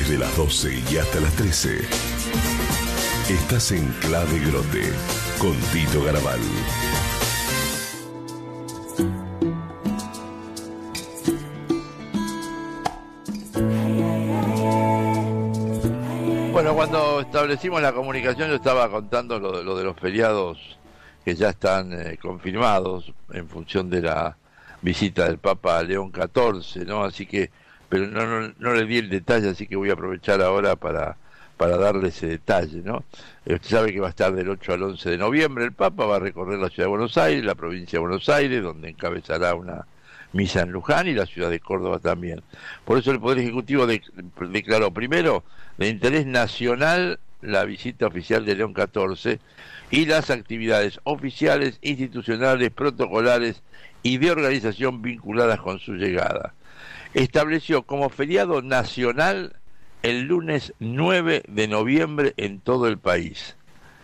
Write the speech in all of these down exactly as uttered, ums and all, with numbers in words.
Desde las doce y hasta las trece. Estás en Clave Grote con Tito Garabal. Bueno, cuando establecimos la comunicación yo estaba contando lo de, lo de los feriados que ya están eh, confirmados en función de la visita del Papa León catorce, ¿no? Así que, pero no, no, no le di el detalle, así que voy a aprovechar ahora para, para darle ese detalle, ¿no? Eh, usted sabe que va a estar del ocho al once de noviembre el Papa, va a recorrer la ciudad de Buenos Aires, la provincia de Buenos Aires, donde encabezará una misa en Luján y la ciudad de Córdoba también. Por eso el Poder Ejecutivo de, declaró primero de interés nacional la visita oficial de León catorce y las actividades oficiales, institucionales, protocolares y de organización vinculadas con su llegada. Estableció como feriado nacional el lunes nueve de noviembre en todo el país.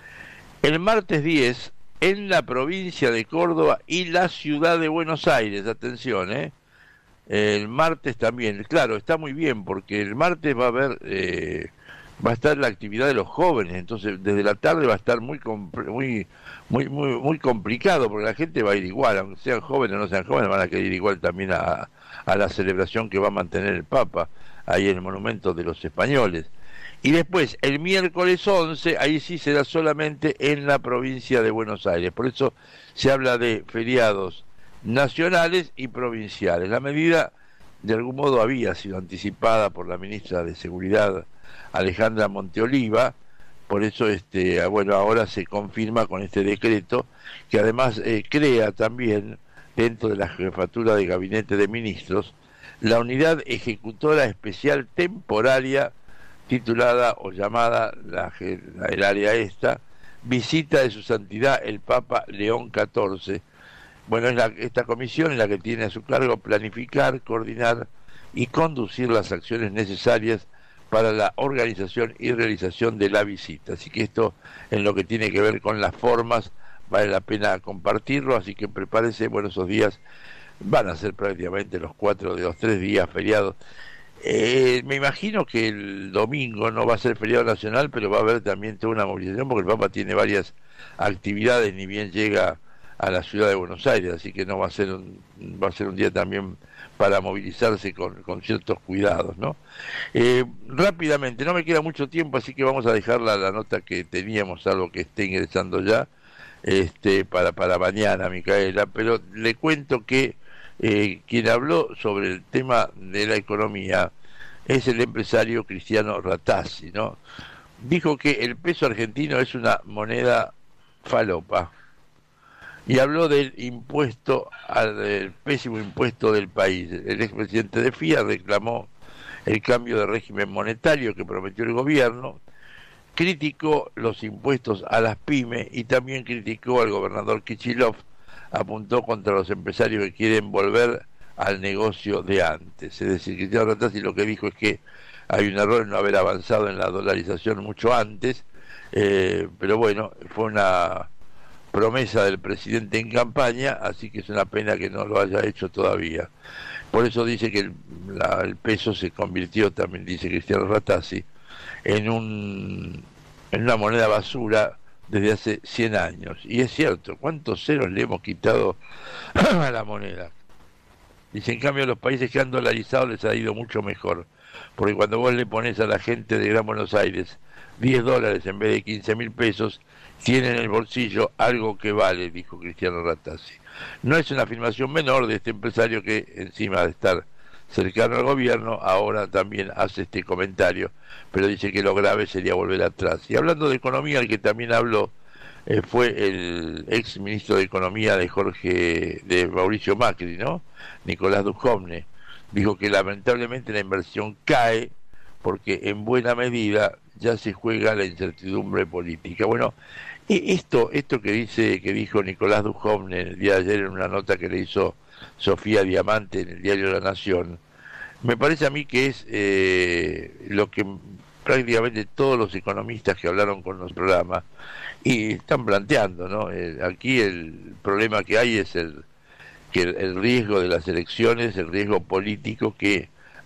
El martes diez en la provincia de Córdoba y la ciudad de Buenos Aires, atención, ¿eh? El martes también, claro, está muy bien porque el martes va a haber, eh, va a estar la actividad de los jóvenes, entonces desde la tarde va a estar muy muy muy muy muy complicado porque la gente va a ir igual, aunque sean jóvenes o no sean jóvenes, van a querer ir igual también a, a la celebración que va a mantener el Papa ahí en el Monumento de los Españoles. Y después, el miércoles once, ahí sí será solamente en la provincia de Buenos Aires. Por eso se habla de feriados nacionales y provinciales. La medida, de algún modo, había sido anticipada por la ministra de Seguridad, Alejandra Monteoliva. Por eso, este, bueno, ahora se confirma con este decreto, que además eh, crea también, dentro de la jefatura de Gabinete de Ministros, la Unidad Ejecutora Especial Temporaria, titulada o llamada la, la, el área esta, visita de su santidad el Papa León catorce. Bueno, es la, esta comisión es la que tiene a su cargo planificar, coordinar y conducir las acciones necesarias para la organización y realización de la visita. Así que esto, en lo que tiene que ver con las formas, vale la pena compartirlo, así que prepárese. Bueno, esos días van a ser prácticamente los cuatro de los tres días feriados. Eh, me imagino que el domingo no va a ser feriado nacional, pero va a haber también toda una movilización porque el Papa tiene varias actividades, ni bien llega a la ciudad de Buenos Aires, así que no va a ser un, va a ser un día también para movilizarse con, con ciertos cuidados, ¿no? Eh, rápidamente, no me queda mucho tiempo, así que vamos a dejar la, la nota que teníamos, algo que esté ingresando ya, este, para, para mañana, Micaela, pero le cuento que Eh, quien habló sobre el tema de la economía es el empresario Cristiano Ratazzi, ¿no? Dijo que el peso argentino es una moneda falopa y habló del impuesto, al del pésimo impuesto del país. El expresidente de F I A reclamó el cambio de régimen monetario que prometió el gobierno, criticó los impuestos a las pymes y también criticó al gobernador Kicillof. Apuntó contra los empresarios que quieren volver al negocio de antes. Es decir, Cristiano Ratazzi lo que dijo es que hay un error en no haber avanzado en la dolarización mucho antes, eh, pero bueno, fue una promesa del presidente en campaña, así que es una pena que no lo haya hecho todavía. Por eso dice que el, la, el peso se convirtió, también dice Cristiano Ratazzi, en, un, en una moneda basura desde hace cien años. Y es cierto, ¿cuántos ceros le hemos quitado a la moneda? Dice, en cambio, a los países que han dolarizado les ha ido mucho mejor. Porque cuando vos le pones a la gente de Gran Buenos Aires diez dólares en vez de quince mil pesos, tienen en el bolsillo algo que vale, dijo Cristiano Ratazzi. No es una afirmación menor de este empresario que, encima de estar cercano al gobierno, ahora también hace este comentario, pero dice que lo grave sería volver atrás. Y hablando de economía, el que también habló eh, fue el ex ministro de Economía de Jorge, de Mauricio Macri, ¿no? Nicolás Dujovne. Dijo que lamentablemente la inversión cae porque en buena medida ya se juega la incertidumbre política. Bueno, esto, esto que dice, que dijo Nicolás Dujovne el día de ayer en una nota que le hizo Sofía Diamante en el diario La Nación, me parece a mí que es eh, lo que prácticamente todos los economistas que hablaron con los programas y están planteando, ¿no? Eh, aquí el problema que hay es el que el, el riesgo de las elecciones, el riesgo político que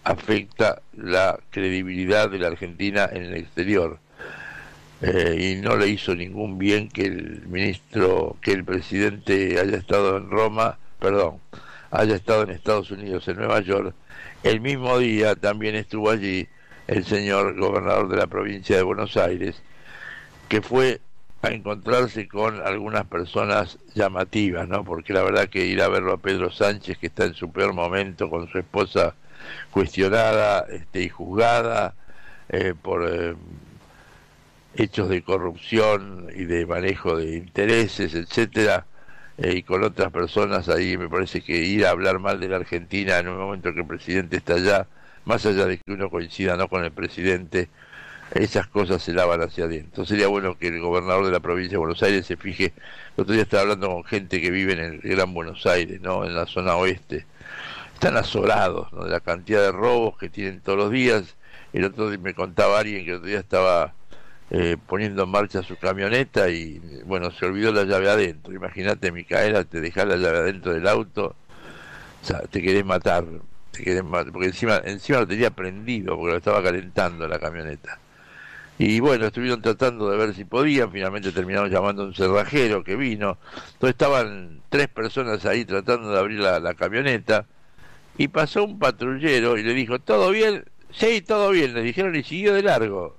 afecta la credibilidad de la Argentina en el exterior. Eh, y no le hizo ningún bien que el ministro, que el presidente haya estado en Roma, perdón, haya estado en Estados Unidos, en Nueva York. El mismo día también estuvo allí el señor gobernador de la provincia de Buenos Aires, que fue a encontrarse con algunas personas llamativas, ¿no? Porque la verdad que ir a verlo a Pedro Sánchez, que está en su peor momento, con su esposa cuestionada este, y juzgada eh, por eh, hechos de corrupción y de manejo de intereses, etcétera, eh, y con otras personas ahí, me parece que ir a hablar mal de la Argentina en un momento que el presidente está allá, más allá de que uno coincida no con el presidente, esas cosas se lavan hacia adentro. Sería bueno que el gobernador de la provincia de Buenos Aires se fije. El otro día estaba hablando con gente que vive en el Gran Buenos Aires, ¿no? En la zona oeste. Están azorados, ¿no? De la cantidad de robos que tienen todos los días. El otro día me contaba alguien que el otro día estaba eh, poniendo en marcha su camioneta y, bueno, se olvidó la llave adentro. Imagínate, Micaela, te dejás la llave adentro del auto, o sea, te querés matar, te querés matar, porque encima, encima lo tenía prendido, porque lo estaba calentando la camioneta. Y bueno, estuvieron tratando de ver si podían, finalmente terminaron llamando a un cerrajero que vino. Entonces estaban tres personas ahí tratando de abrir la, la camioneta, y pasó un patrullero y le dijo, ¿todo bien? Sí, todo bien, le dijeron, y siguió de largo.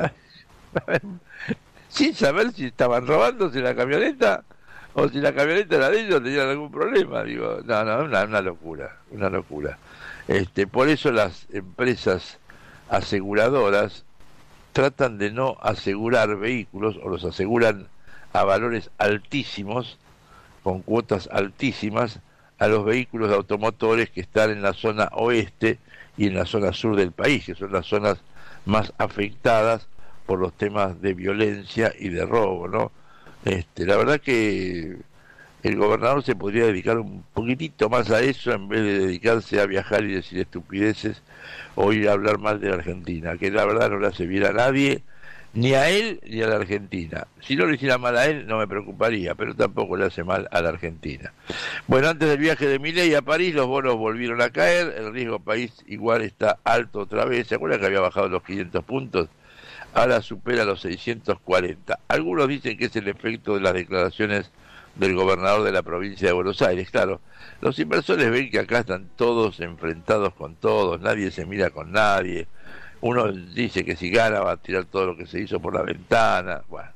Sin saber si estaban robándose la camioneta o si la camioneta era de ellos, tenían algún problema. Digo, no, no, una, una locura, una locura. Este, por eso las empresas aseguradoras tratan de no asegurar vehículos, o los aseguran a valores altísimos, con cuotas altísimas, a los vehículos de automotores que están en la zona oeste y en la zona sur del país, que son las zonas más afectadas por los temas de violencia y de robo, ¿no? Este, la verdad que el gobernador se podría dedicar un poquitito más a eso en vez de dedicarse a viajar y decir estupideces o ir a hablar mal de la Argentina, que la verdad no le hace bien a nadie, ni a él ni a la Argentina. Si no le hiciera mal a él no me preocuparía, pero tampoco le hace mal a la Argentina. Bueno, antes del viaje de Milei a París, los bonos volvieron a caer, el riesgo país igual está alto otra vez. ¿Se acuerdan que había bajado los quinientos puntos? Ahora supera los seiscientos cuarenta. Algunos dicen que es el efecto de las declaraciones del gobernador de la provincia de Buenos Aires. Claro, los inversores ven que acá están todos enfrentados con todos, nadie se mira con nadie. Uno dice que si gana va a tirar todo lo que se hizo por la ventana. Bueno,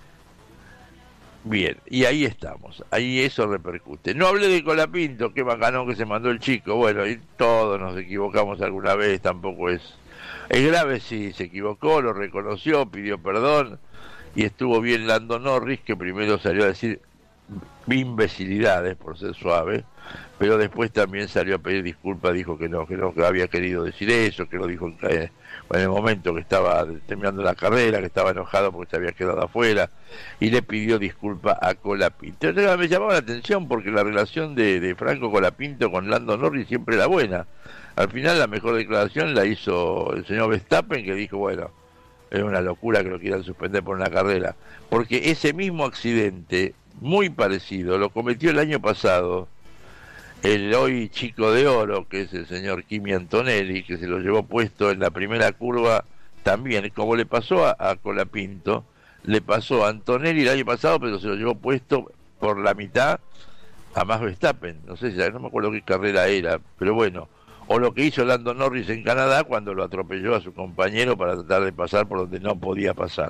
bien, y ahí estamos, ahí eso repercute. No hablé de Colapinto, qué bacanón que se mandó el chico. Bueno, y todos nos equivocamos alguna vez, tampoco es... Es grave, sí, se equivocó, lo reconoció, pidió perdón, y estuvo bien Lando Norris, que primero salió a decir imbecilidades, por ser suave, pero después también salió a pedir disculpas, dijo que no, que no, que había querido decir eso, que lo dijo en, en el momento que estaba terminando la carrera, que estaba enojado porque se había quedado afuera, y le pidió disculpas a Colapinto. Entonces, me llamaba la atención porque la relación de, de Franco Colapinto con Lando Norris siempre era buena. Al final la mejor declaración la hizo el señor Verstappen, que dijo, bueno, es una locura que lo quieran suspender por una carrera, porque ese mismo accidente, muy parecido, lo cometió el año pasado el hoy chico de oro, que es el señor Kimi Antonelli, que se lo llevó puesto en la primera curva también, como le pasó a, a Colapinto, le pasó a Antonelli el año pasado, pero se lo llevó puesto por la mitad a Max Verstappen. No sé si, no me acuerdo qué carrera era, pero bueno, o lo que hizo Lando Norris en Canadá cuando lo atropelló a su compañero para tratar de pasar por donde no podía pasar.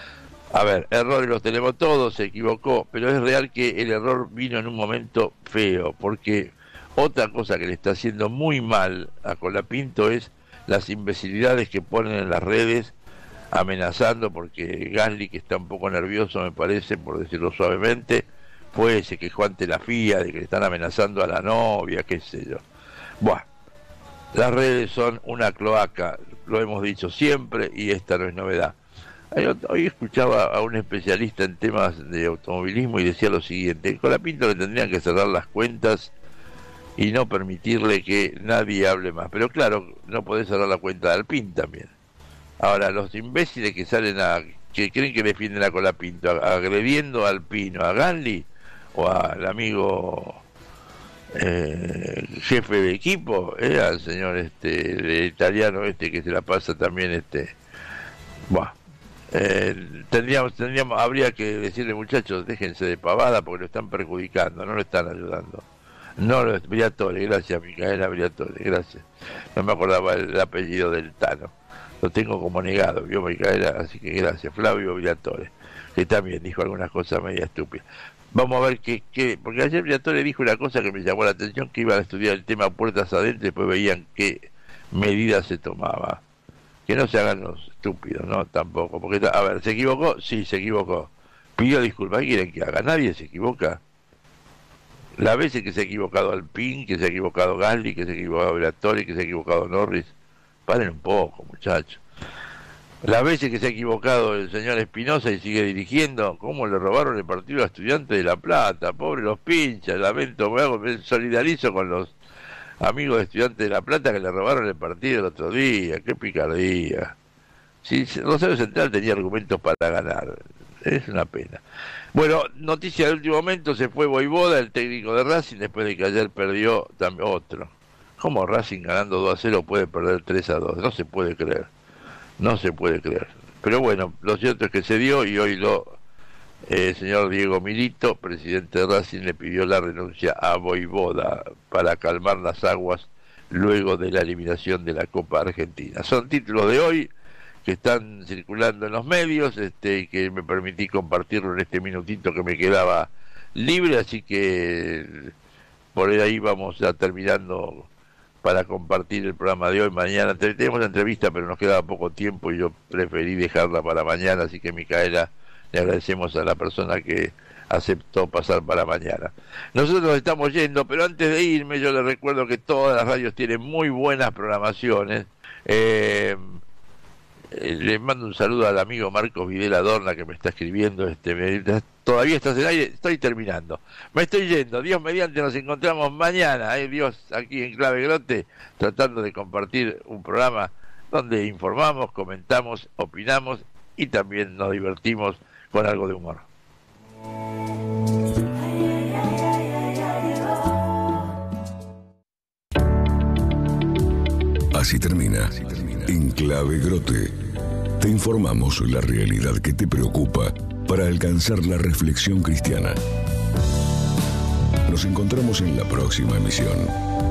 A ver, errores los tenemos todos, se equivocó, pero es real que el error vino en un momento feo, porque otra cosa que le está haciendo muy mal a Colapinto es las imbecilidades que ponen en las redes amenazando, porque Gasly, que está un poco nervioso me parece, por decirlo suavemente, fue, se quejó ante la F I A de que le están amenazando a la novia, qué sé yo. Buah, las redes son una cloaca, lo hemos dicho siempre y esta no es novedad. Hoy escuchaba a un especialista en temas de automovilismo y decía lo siguiente: Colapinto le tendrían que cerrar las cuentas y no permitirle que nadie hable más. Pero claro, no podés cerrar la cuenta de Alpine también. Ahora, los imbéciles que salen a, que creen que defienden a Colapinto, agrediendo a Alpino, a Gasly o al amigo eh, jefe de equipo era el señor este el italiano este que se la pasa también este bueno, eh, tendríamos tendríamos habría que decirle, muchachos, déjense de pavada porque lo están perjudicando, no lo están ayudando. No, lo Briatore, gracias Micaela Briatore, gracias. No me acordaba el, el apellido del Tano, lo tengo como negado, vio Micaela, así que gracias. Flavio Briatore, que también dijo algunas cosas media estúpidas. Vamos a ver qué, qué porque ayer Briatore dijo una cosa que me llamó la atención, que iban a estudiar el tema puertas adentro y después veían qué medidas se tomaba. Que no se hagan los estúpidos, ¿no? Tampoco, porque, a ver, ¿se equivocó? Sí, se equivocó. Pidió disculpas, ¿qué quieren que haga? Nadie se equivoca. Las veces que se ha equivocado Alpine, que se ha equivocado Gasly, que se ha equivocado Briatore, que se ha equivocado Norris, paren un poco, muchachos. Las veces que se ha equivocado el señor Espinosa y sigue dirigiendo, ¿cómo le robaron el partido a Estudiantes de La Plata? Pobre los pinchas, lamento, me, hago, me solidarizo con los amigos de Estudiantes de La Plata que le robaron el partido el otro día, qué picardía. Si Rosario Central tenía argumentos para ganar, es una pena. Bueno, noticia de último momento, se fue Voivoda, el técnico de Racing, después de que ayer perdió también otro. ¿Cómo Racing ganando dos a cero puede perder tres a dos? No se puede creer, no se puede creer. Pero bueno, lo cierto es que se dio y hoy lo eh, el señor Diego Milito, presidente de Racing, le pidió la renuncia a Voivoda para calmar las aguas luego de la eliminación de la Copa Argentina. Son títulos de hoy que están circulando en los medios, este, y que me permití compartirlo en este minutito que me quedaba libre, así que por ahí vamos ya terminando para compartir el programa de hoy. Mañana tenemos la entrevista, pero nos quedaba poco tiempo y yo preferí dejarla para mañana, así que Micaela, le agradecemos a la persona que aceptó pasar para mañana. Nosotros nos estamos yendo, pero antes de irme yo les recuerdo que todas las radios tienen muy buenas programaciones. Eh, Eh, le mando un saludo al amigo Marcos Videla Adorna que me está escribiendo, este, me, todavía estás en aire, estoy terminando, me estoy yendo, Dios mediante nos encontramos mañana, eh, Dios, aquí en Clave Grote, tratando de compartir un programa donde informamos, comentamos, opinamos y también nos divertimos con algo de humor. Así termina, en Clave Grote. Te informamos la realidad que te preocupa para alcanzar la reflexión cristiana. Nos encontramos en la próxima emisión.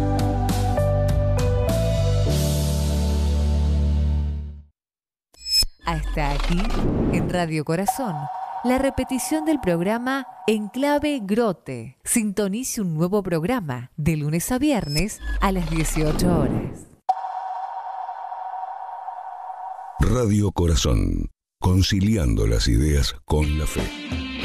Hasta aquí, en Radio Corazón, la repetición del programa En Clave Grote. Sintonice un nuevo programa de lunes a viernes a las dieciocho horas. Radio Corazón, conciliando las ideas con la fe.